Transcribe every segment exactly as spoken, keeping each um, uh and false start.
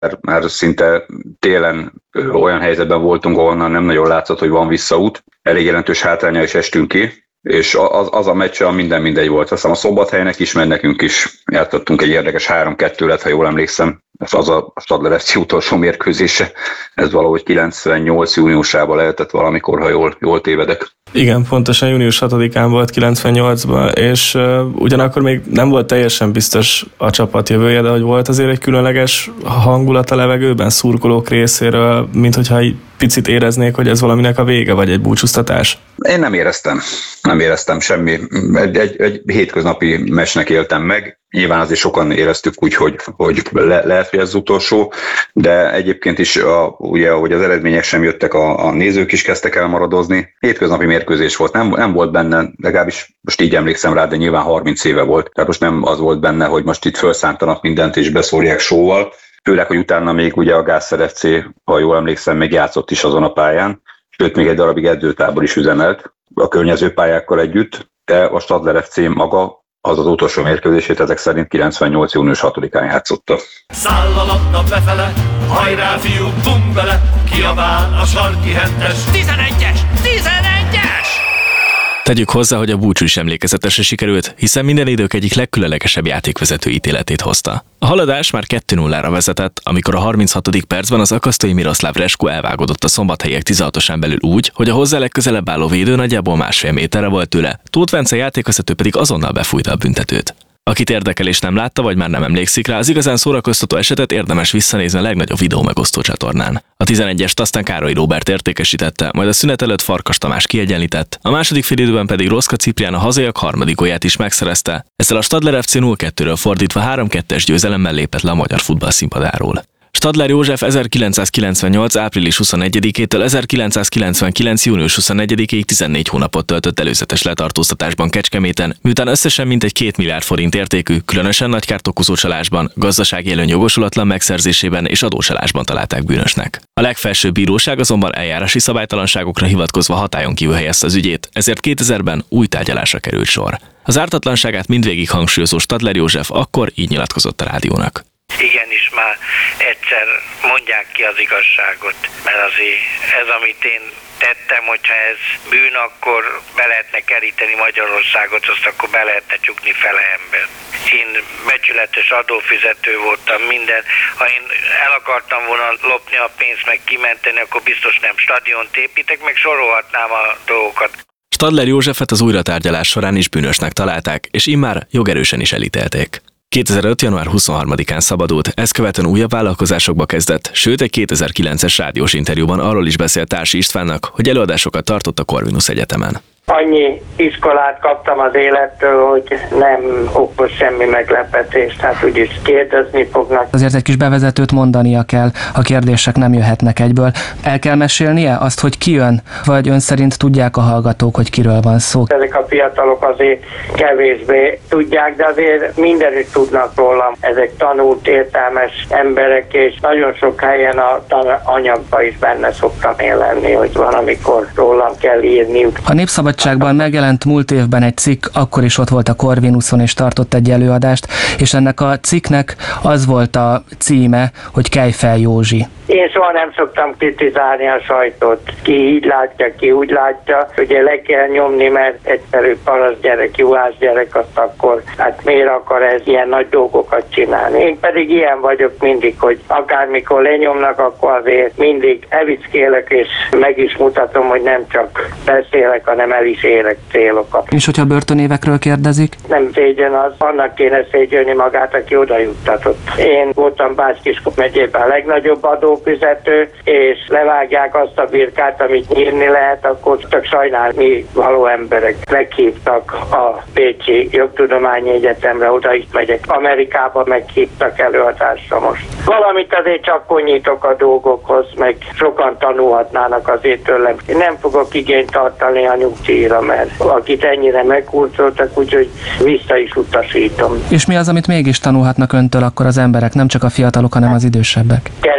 Már szinte télen olyan helyzetben voltunk, ahonnan nem nagyon látszott, hogy van visszaút. Elég jelentős hátránya is estünk ki, és az, az a meccs, a minden mindegy volt. Aztán a Szombathelynek is, mert nekünk is játszottunk egy érdekes három kettő lett, ha jól emlékszem. Ez az a Stadler ef cé utolsó mérkőzése. Ez valahogy kilencvennyolc júniusában lehetett valamikor, ha jól, jól tévedek. Igen, pontosan június hatodikán volt kilencvennyolcban, és uh, ugyanakkor még nem volt teljesen biztos a csapat jövője, de hogy volt azért egy különleges hangulat a levegőben szurkolók részéről, mint hogyha egy picit éreznék, hogy ez valaminek a vége, vagy egy búcsúztatás. Én nem éreztem. Nem éreztem semmi. Egy, egy, egy hétköznapi meccsnek éltem meg. Nyilván azért sokan éreztük úgy, hogy, hogy le, lehet, hogy ez az utolsó, de egyébként is, a, ugye, ahogy az eredmények sem jöttek, a, a nézők is kezdtek el maradozni. Hétköznapi mérkőzés volt, nem, nem volt benne, legalábbis most így emlékszem rá, de nyilván harminc éve volt. Tehát most nem az volt benne, hogy most itt felszántanak mindent és beszórják show-val. Főleg, hogy utána még ugye a Gásszer ef cé, ha jól emlékszem, még játszott is azon a pályán, sőt még egy darabig edzőtábor is üzemelt a környező pályákkal együtt, de a Stadler ef cé maga az az utolsó mérkőzését ezek szerint kilencvennyolc június hatodikán játszotta. Száll a labda befele, hajrá fiú, bum bele, kiabál a sarki hentes. tizenegyes! tizenegyes! Tegyük hozzá, hogy a búcsú is emlékezetesre sikerült, hiszen minden idők egyik legkülönlegesebb játékvezető ítéletét hozta. A haladás már kettő nullára vezetett, amikor a harminchatodik percben az akasztói Miroslav Resko elvágódott a Szombathelyiek tizenhatosán belül úgy, hogy a hozzá legközelebb álló védő nagyjából másfél méterre volt tőle, Tóth Bence játékvezető pedig azonnal befújta a büntetőt. Akit érdekel és nem látta, vagy már nem emlékszik rá, az igazán szórakoztató esetet érdemes visszanézni a legnagyobb videó megosztó csatornán. A tizenegyest aztán Károly Róbert értékesítette, majd a szünet előtt Farkas Tamás kiegyenlített, a második félidőben pedig Roszka Ciprián a hazaiak harmadik gólját is megszerezte, ezzel a Stadler ef cé nulla kettőről fordítva három kettes győzelemmel lépett le a magyar futball színpadáról. Stadler József ezerkilencszázkilencvennyolc április huszonegyedikétől ezerkilencszázkilencvenkilenc június huszonegyedikéig tizennégy hónapot töltött előzetes letartóztatásban Kecskeméten, miután összesen mintegy két milliárd forint értékű, különösen nagy kárt okozó csalásban, gazdasági előny jogosulatlan megszerzésében és adócsalásban találták bűnösnek. A legfelsőbb bíróság azonban eljárási szabálytalanságokra hivatkozva hatályon kívül helyezte az ügyét, ezért kétezerben új tárgyalásra került sor. Az ártatlanságát mindvégig hangsúlyozó Stadler József akkor így nyilatkozott a rádiónak. Igenis már egyszer mondják ki az igazságot, mert azért ez, amit én tettem, hogyha ez bűn, akkor be lehetne keríteni Magyarországot, azt akkor be lehetne csukni fele ember. Én becsületes adófizető voltam, minden. Ha én el akartam volna lopni a pénzt, meg kimenteni, akkor biztos nem stadiont építek, meg sorolhatnám a dolgokat. Stadler Józsefet az újratárgyalás során is bűnösnek találták, és immár jogerősen is elítélték. kétezer-öt. január huszonharmadikán szabadult, ezt követően újabb vállalkozásokba kezdett, sőt egy kétezer-kilences rádiós interjúban arról is beszélt Társi Istvánnak, hogy előadásokat tartott a Corvinus Egyetemen. Annyi iskolát kaptam az élettől, hogy nem okoz semmi meglepetést, hát úgyis kérdezni fognak. Azért egy kis bevezetőt mondania kell, a kérdések nem jöhetnek egyből. El kell mesélnie azt, hogy ki jön, vagy ön szerint tudják a hallgatók, hogy kiről van szó? Ezek a fiatalok azért kevésbé tudják, de azért mindenütt tudnak rólam. Ezek tanult, értelmes emberek, és nagyon sok helyen a anyagban is benne szoktam én lenni, hogy van, amikor rólam kell írniuk. A Népszabadságban megjelent múlt évben egy cikk, akkor is ott volt a Corvinuson és tartott egy előadást, és ennek a cikknek az volt a címe, hogy Kejfel Józsi. Én soha nem szoktam kritizálni a sajtót. Ki így látja, ki úgy látja. Ugye le kell nyomni, mert egyszerű paraszt gyerek, juhász gyerek, azt akkor hát miért akar ez ilyen nagy dolgokat csinálni. Én pedig ilyen vagyok mindig, hogy akármikor lenyomnak, akkor azért mindig elvickélek, és meg is mutatom, hogy nem csak beszélek, hanem el is érek célokat. És hogyha börtönévekről kérdezik? Nem szégyen az, annak kéne szégyelni magát, aki oda juttatott. Én voltam Bács-Kiskun megyében a legnagyobb adófizető, és levágják azt a birkát, amit nyírni lehet, akkor csak sajnálni való emberek. Meghívtak a Pécsi Jogtudományi Egyetemre, oda is megyek. Amerikába meghívtak előadásra most. Valamit azért csak konyítok a dolgokhoz, meg sokan tanulhatnának azért tőlem. Én nem fogok igényt tartani a nyugdíjra, mert akit ennyire megkurcoltak, úgyhogy vissza is utasítom. És mi az, amit mégis tanulhatnak öntől akkor az emberek, nem csak a fiatalok, hanem az idősebbek? Kereskedni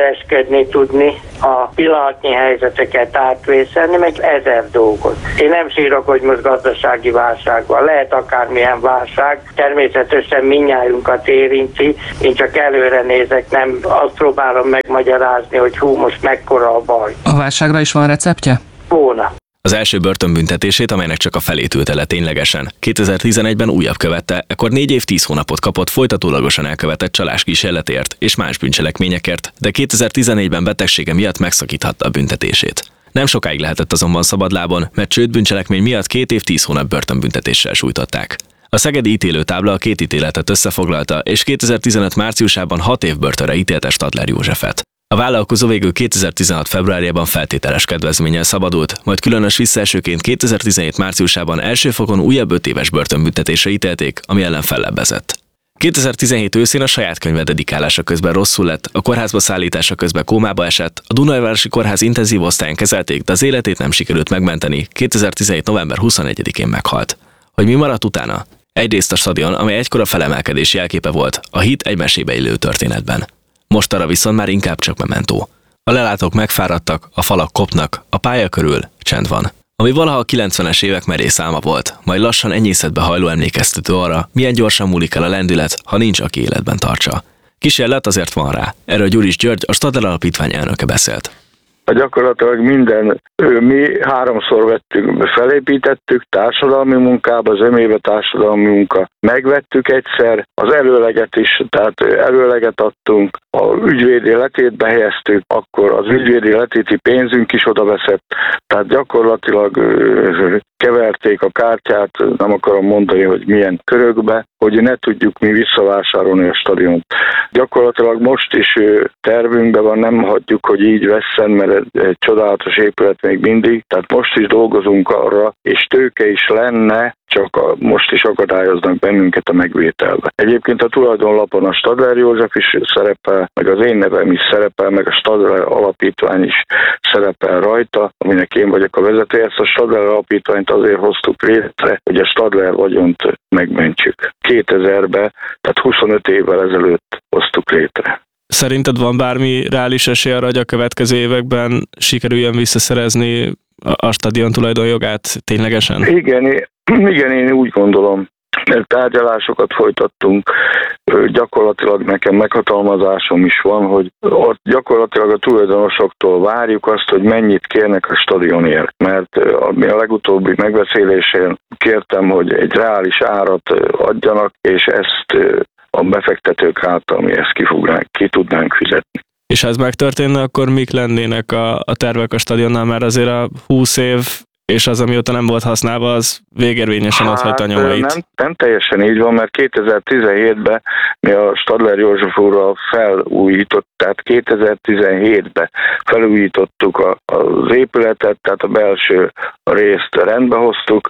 növekedni tudni, a pillanatnyi helyzeteket átvészelni, meg ezer dolgot. Én nem sírok, hogy most gazdasági válság van, lehet akármilyen válság, természetesen mindnyájunkat érinti, én csak előre nézek, nem azt próbálom megmagyarázni, hogy hú, most mekkora a baj. A válságra is van receptje? Volna. Az első börtönbüntetését, amelynek csak a felét ülte le ténylegesen, kétezer-tizenegyben újabb követte, ekkor négy év tíz hónapot kapott folytatólagosan elkövetett csaláskísérletért és más bűncselekményekért, de kétezer-tizennégyben betegsége miatt megszakíthatta a büntetését. Nem sokáig lehetett azonban szabadlábon, mert csőd bűncselekmény miatt két év tíz hónap börtönbüntetéssel sújtották. A szegedi ítélőtábla a két ítéletet összefoglalta, és kétezer-tizenöt márciusában hat év börtönre ítélte Stadler Józsefet. A vállalkozó végül kétezer-tizenhat februárjában feltételes kedvezménnyel szabadult, majd különös visszaesőként kétezer-tizenhét márciusában első fokon újabb öt éves börtönbüntetésre ítélték, ami ellen fellebbezett. kétezer-tizenhét őszén a saját könyve dedikálása közben rosszul lett, a kórházba szállítása közben kómába esett, a Dunajvárosi Kórház intenzív osztályán kezelték, de az életét nem sikerült megmenteni, kétezer-tizenhét november huszonegyedikén meghalt. Hogy mi maradt utána? Egyrészt a stadion, amely egykor a felemelkedés jelképe volt, a hit egy mesébe illő történetben. Mostanra viszont már inkább csak mementó. A lelátók megfáradtak, a falak kopnak, a pálya körül csend van. Ami valaha a kilencvenes évek merész álma volt, majd lassan enyészetbe hajló emlékeztető arra, milyen gyorsan múlik el a lendület, ha nincs, aki életben tartsa. Kísérlet azért van rá. Erről Gyuris György, a Stadler Alapítvány elnöke beszélt. Gyakorlatilag minden, mi háromszor vettük, felépítettük társadalmi munkába, az ömébe társadalmi munka. Megvettük egyszer, az előleget is, tehát előleget adtunk, a ügyvédi letétbe helyeztük, akkor az ügyvédi letéti pénzünk is odaveszett, tehát gyakorlatilag keverték a kártyát, nem akarom mondani, hogy milyen körökbe, hogy ne tudjuk mi visszavásárolni a stadiont. Gyakorlatilag most is tervünkben van, nem hagyjuk, hogy így vesszen, mert egy csodálatos épület még mindig, tehát most is dolgozunk arra, és tőke is lenne, csak a, most is akadályoznak bennünket a megvételbe. Egyébként a tulajdonlapon a Stadler József is szerepel, meg az én nevem is szerepel, meg a Stadler Alapítvány is szerepel rajta, aminek én vagyok a vezető. Ezt a Stadler Alapítványt azért hoztuk létre, hogy a Stadler vagyont megmentsük. kétezerben, tehát huszonöt évvel ezelőtt hoztuk létre. Szerinted van bármi reális esély arra, hogy a következő években sikerüljön visszaszerezni a stadion tulajdonjogát ténylegesen? Igen, igen, én úgy gondolom. Tárgyalásokat folytattunk, gyakorlatilag nekem meghatalmazásom is van, hogy ott gyakorlatilag a tulajdonosoktól várjuk azt, hogy mennyit kérnek a stadionért, mert mi a legutóbbi megbeszélésén kértem, hogy egy reális árat adjanak, és ezt a befektetők által mi ezt ki, fognánk, ki tudnánk fizetni. És ha ez megtörténne, akkor mik lennének a, a tervek a stadionnál? Mert azért a húsz év és az, amióta nem volt használva, az végérvényesen hát, ott hagyta a nyomait. Nem, nem teljesen így van, mert kétezer-tizenhétben mi a Stadler József úrral felújított, tehát kétezer-tizenhétben felújítottuk a, az épületet, tehát a belső részt rendbe hoztuk,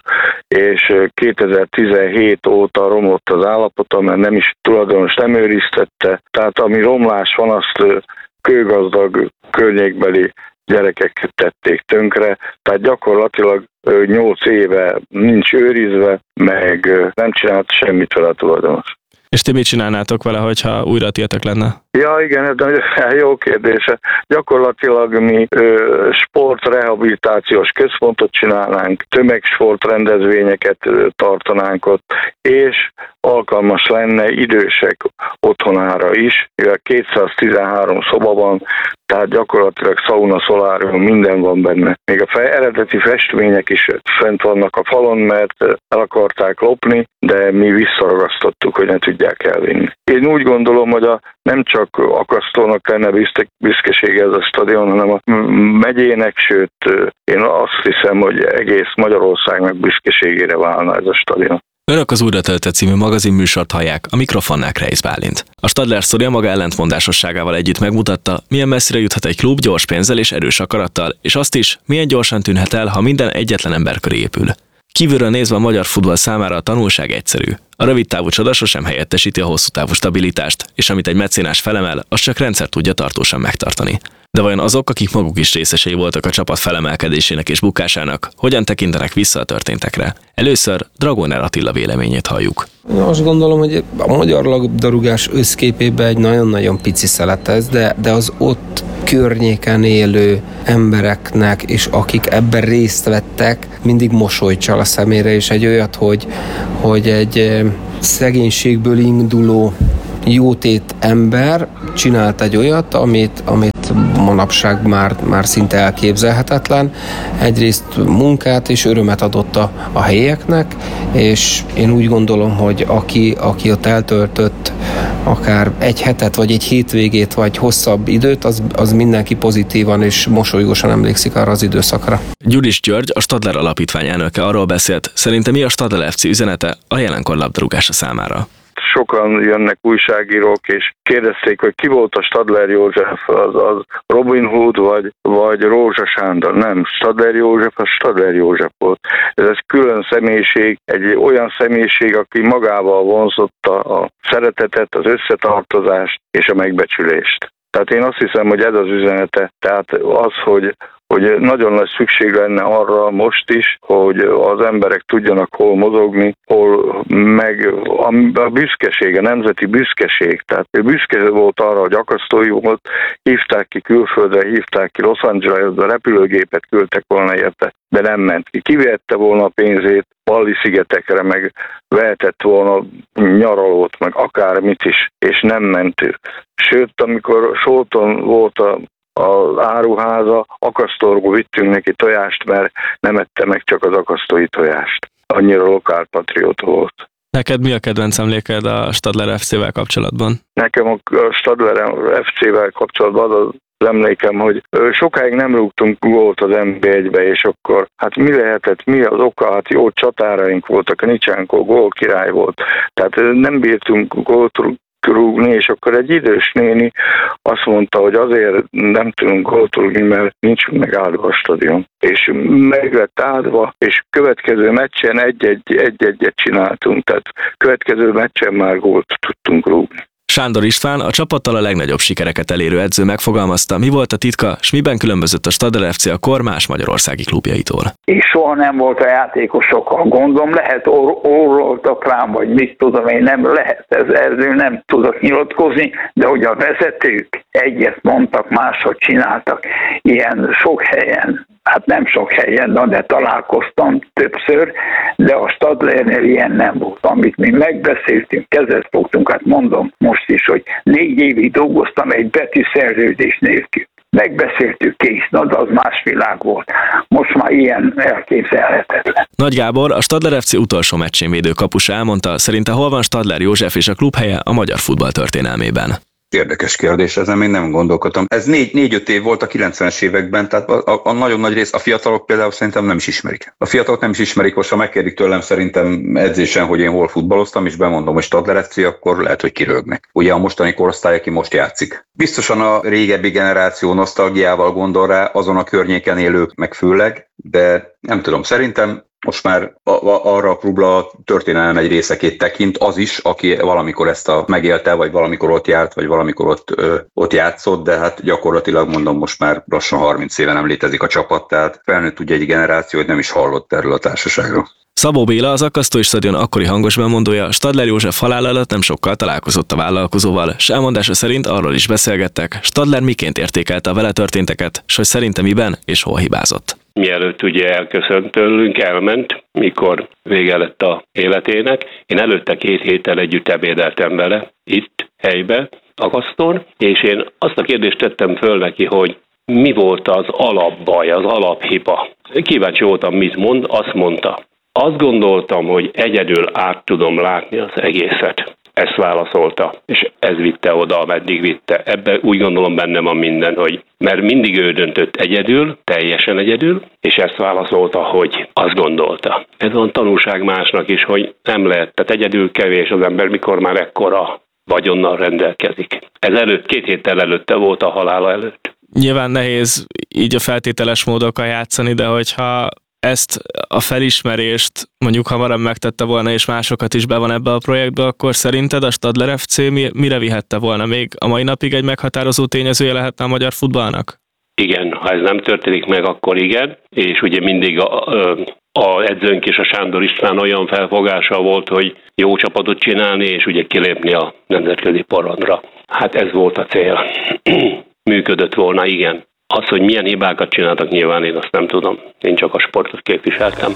és kétezer-tizenhét óta romlott az állapota, mert nem is tulajdonos nem őriztette, tehát ami romlás van, azt kőgazdag környékbeli gyerekek tették tönkre, tehát gyakorlatilag nyolc éve nincs őrizve, meg nem csinált semmit vele a tulajdonos. És ti mit csinálnátok vele, hogyha újra tiltak lenne? Ja, igen, ez nagyon jó kérdése. Gyakorlatilag mi ö, sportrehabilitációs központot csinálnánk, tömegsportrendezvényeket ö, tartanánk ott, és alkalmas lenne idősek otthonára is, mivel kétszáztizenhárom szoba van, tehát gyakorlatilag szauna, szolárium, minden van benne. Még a fe, eredeti festmények is fent vannak a falon, mert el akarták lopni, de mi visszaragasztottuk, hogy ne tudják elvinni. Én úgy gondolom, hogy a, nem csak akasztónak lenne büszkesége ez a stadion, hanem a megyének, sőt, én azt hiszem, hogy egész Magyarországnak büszkeségére válna ez a stadion. Önök az Újra töltött című magazinműsort hallják, a mikrofonnál Kreisz Bálint. A Stadler sztoria maga ellentmondásosságával együtt megmutatta, milyen messzire juthat egy klub gyors pénzzel és erős akarattal, és azt is, milyen gyorsan tűnhet el, ha minden egyetlen ember köré épül. Kívülről nézve a magyar futball számára a tanulság egyszerű. A rövid távú csoda sosem helyettesíti a hosszú távú stabilitást, és amit egy mecénás felemel, az csak rendszer tudja tartósan megtartani. De vajon azok, akik maguk is részesei voltak a csapat felemelkedésének és bukásának, hogyan tekintenek vissza a történtekre? Először Dragoner Attila véleményét halljuk. Azt gondolom, hogy a magyar labdarúgás összképében egy nagyon-nagyon pici szelet ez, de, de az ott környéken élő embereknek, és akik ebben részt vettek, mindig mosoly csal a szemére, és egy olyat, hogy, hogy egy szegénységből induló jótét ember csinált egy olyat, amit, amit manapság már, már szinte elképzelhetetlen. Egyrészt munkát és örömet adott a, a helyieknek, és én úgy gondolom, hogy aki, aki ott eltöltött akár egy hetet, vagy egy hétvégét, vagy hosszabb időt, az, az mindenki pozitívan és mosolygósan emlékszik arra az időszakra. Gyuris György, a Stadler Alapítvány elnöke arról beszélt, szerintem mi a Stadler ef cé üzenete a jelenkor labdarúgása számára. Sokan jönnek újságírók, és kérdezték, hogy ki volt a Stadler József, az, az Robin Hood, vagy, vagy Rózsa Sándor. Nem, Stadler József, az Stadler József volt. Ez egy külön személyiség, egy olyan személyiség, aki magával vonzotta a szeretetet, az összetartozást és a megbecsülést. Tehát én azt hiszem, hogy ez az üzenete, tehát az, hogy hogy nagyon nagy szükség lenne arra most is, hogy az emberek tudjanak hol mozogni, hol meg a büszkeség, a nemzeti büszkeség. Tehát ő büszke volt arra, hogy akasztói volt, hívták ki külföldre, hívták ki Los Angelesbe, repülőgépet küldtek volna érte, de nem ment ki. Kivihette volna a pénzét Balli szigetekre, meg vehetett volna nyaralót, meg akármit is, és nem ment ő. Sőt, amikor Solton volt a az áruháza, akasztóról vittünk neki tojást, mert nem ette meg csak az akasztói tojást. Annyira lokálpatrióta volt. Neked mi a kedvenc emléked a Stadler ef cével kapcsolatban? Nekem a Stadler ef cével kapcsolatban az az emlékem, hogy sokáig nem rúgtunk gólt az en bé egybe, és akkor hát mi lehetett, mi az oka, hát jó csatáraink voltak, a Nicsánkó gól király volt, tehát nem bírtunk gólt rúgni, és akkor egy idős néni azt mondta, hogy azért nem tudunk gólt rúgni, mert nincs meg áldva a stadion. És meg lett áldva, és következő meccsen egy-egyet csináltunk, tehát következő meccsen már gólt tudtunk rúgni. Sándor István, a csapattal a legnagyobb sikereket elérő edző megfogalmazta, mi volt a titka, s miben különbözött a Stadler ef cé a kor más magyarországi klubjaitól. És soha nem volt a játékosokkal gondom, lehet or- orroltak rám, vagy mit tudom én, nem lehet, ez ezzel nem tudok nyilatkozni, de hogy a vezetők egyet mondtak, máshogy csináltak, ilyen sok helyen, hát nem sok helyen, de találkoztam többször, de a Stadlernél ilyen nem volt. Amit mi megbeszéltünk, kezet fogtunk, hát mondom most is, hogy négy évig dolgoztam egy betűszerződés nélkül. Megbeszéltük, kész, na, de az más világ volt. Most már ilyen elképzelhetetlen. Nagy Gábor, a Stadler ef cé utolsó meccsén védő kapusa elmondta, szerinte hol van Stadler József és a klub helye a magyar futball történelmében. Érdekes kérdés, ezen még nem gondolkodtam. Ez négy, négy-öt év volt a kilencvenes években, tehát a, a, a nagyon nagy rész, a fiatalok például szerintem nem is ismerik. A fiatalok nem is ismerik, most ha megkérdik tőlem szerintem edzésen, hogy én hol futballoztam, és bemondom, hogy Stadler ef cé, akkor lehet, hogy kirögnek. Ugye a mostani korosztály, aki most játszik. Biztosan a régebbi generáció nosztalgiával gondol rá, azon a környéken élők meg főleg, de nem tudom, szerintem most már a, a, arra a klubra történelem egy részekét tekint az is, aki valamikor ezt a megélte, vagy valamikor ott járt, vagy valamikor ott, ö, ott játszott, de hát gyakorlatilag mondom, most már lassan harminc éve nem létezik a csapat, tehát felnőtt ugye egy generáció, hogy nem is hallott erről a társaságról. Szabó Béla, az Akasztói Stadion akkori hangos bemondója, Stadler József halála előtt nem sokkal találkozott a vállalkozóval, s elmondása szerint arról is beszélgettek, Stadler miként értékelte a vele történteket, s hogy szerinte miben és hol hibázott. Mielőtt ugye elköszönt tőlünk, elment, mikor vége lett a életének. Én előtte két héttel együtt ebédeltem vele, itt, helybe, Akasztón, és én azt a kérdést tettem föl neki, hogy mi volt az alapbaj, az alaphiba. Kíváncsi voltam, mit mond, azt mondta. Azt gondoltam, hogy egyedül át tudom látni az egészet. Ezt válaszolta, és ez vitte oda, ameddig vitte. Ebben úgy gondolom benne van minden, hogy mert mindig ő döntött egyedül, teljesen egyedül, és ezt válaszolta, hogy azt gondolta. Ez van tanulság másnak is, hogy nem lehet, tehát egyedül kevés az ember, mikor már ekkora vagyonnal rendelkezik. Ez előtt, két héttel előtte volt a halála előtt. Nyilván nehéz így a feltételes módokkal játszani, de hogyha ezt a felismerést mondjuk hamarabb megtette volna, és másokat is be van ebbe a projektbe, akkor szerinted a Stadler ef cé mire vihette volna? Még a mai napig egy meghatározó tényezője lehetne a magyar futballnak? Igen, ha ez nem történik meg, akkor igen, és ugye mindig a, a edzőnk és a Sándor István olyan felfogása volt, hogy jó csapatot csinálni, és ugye kilépni a nemzetközi porondra. Hát ez volt a cél. működött volna, igen. Az, hogy milyen hibákat csináltak, nyilván én azt nem tudom. Én csak a sportot képviseltem.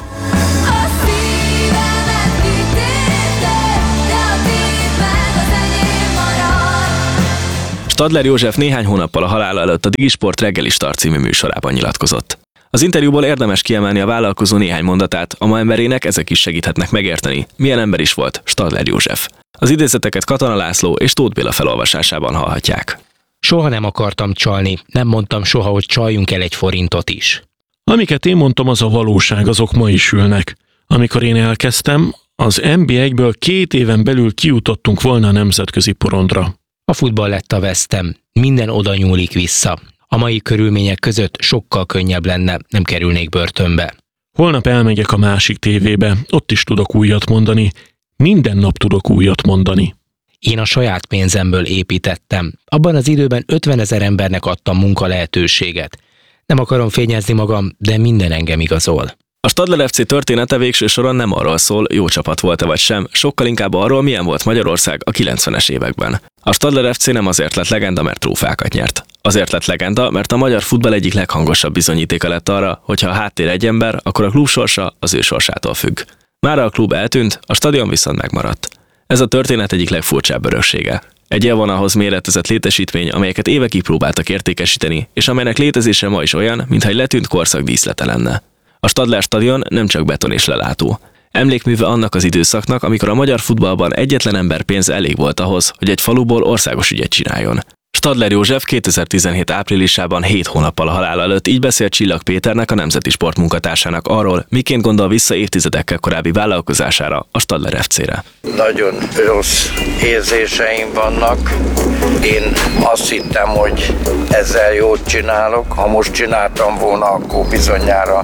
Stadler József néhány hónappal a halála előtt a Digisport reggeli Start című műsorában nyilatkozott. Az interjúból érdemes kiemelni a vállalkozó néhány mondatát, a ma emberének ezek is segíthetnek megérteni, milyen ember is volt Stadler József. Az idézeteket Katona László és Tóth Béla felolvasásában hallhatják. Soha nem akartam csalni, nem mondtam soha, hogy csaljunk el egy forintot is. Amiket én mondtam, az a valóság, azok ma is ülnek. Amikor én elkezdtem, az en bé egyből két éven belül kijutottunk volna a nemzetközi porondra. A futball lett a vesztem, minden oda nyúlik vissza. A mai körülmények között sokkal könnyebb lenne, nem kerülnék börtönbe. Holnap elmegyek a másik tévébe, ott is tudok újat mondani, minden nap tudok újat mondani. Én a saját pénzemből építettem. Abban az időben ötvenezer embernek adtam munka lehetőséget. Nem akarom fényezni magam, de minden engem igazol. A Stadler ef cé története végső soron nem arról szól, jó csapat volt-e vagy sem, sokkal inkább arról, milyen volt Magyarország a kilencvenes években. A Stadler ef cé nem azért lett legenda, mert trófákat nyert. Azért lett legenda, mert a magyar futball egyik leghangosabb bizonyítéka lett arra, hogy ha a háttér egy ember, akkor a klub sorsa az ő sorsától függ. Mára a klub eltűnt, a stadion viszont megmaradt. Ez a történet egyik legfurcsább öröksége. Egy élvonalhoz méretezett létesítmény, amelyeket évekig próbáltak értékesíteni, és amelynek létezése ma is olyan, mintha egy letűnt korszak díszlete lenne. A Stadler stadion nem csak beton és lelátó. Emlékműve annak az időszaknak, amikor a magyar futballban egyetlen ember pénze elég volt ahhoz, hogy egy faluból országos ügyet csináljon. Stadler József kétezer-tizenhét áprilisában hét hónappal a halála előtt így beszélt Csillag Péternek, a Nemzeti Sport munkatársának arról, miként gondol vissza évtizedekkel korábbi vállalkozására, a Stadler ef cére. Nagyon rossz érzéseim vannak. Én azt hittem, hogy ezzel jót csinálok. Ha most csináltam volna, akkor bizonyára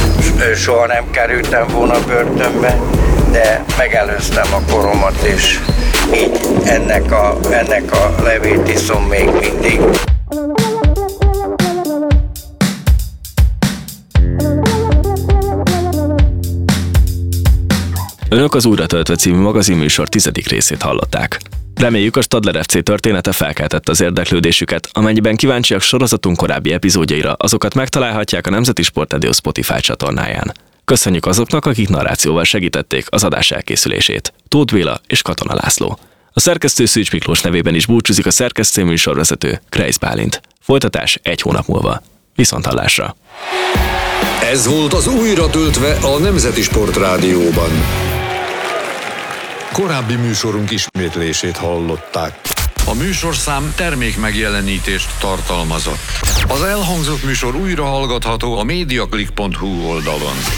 soha nem kerültem volna börtönbe, de megelőztem a koromat, és így ennek a, ennek a levét iszom még mindig. Önök az Újra töltve című magazinműsor tizedik részét hallották. Reméljük, a Stadler ef cé története felkeltette az érdeklődésüket, amennyiben kíváncsiak sorozatunk korábbi epizódjaira, azokat megtalálhatják a Nemzeti Sport Rádió Spotify csatornáján. Köszönjük azoknak, akik narrációval segítették az adás elkészülését. Tóth Béla és Katona László. A szerkesztő Szűcs Miklós nevében is búcsúzik a szerkesztő műsorvezető, Kreisz Bálint. Folytatás egy hónap múlva. Viszonthallásra! Ez volt az Újra töltve a Nemzeti Sport Rádióban. Korábbi műsorunk ismétlését hallották. A műsorszám termék megjelenítést tartalmazott. Az elhangzott műsor újra hallgatható a mediaclick pont hu oldalon.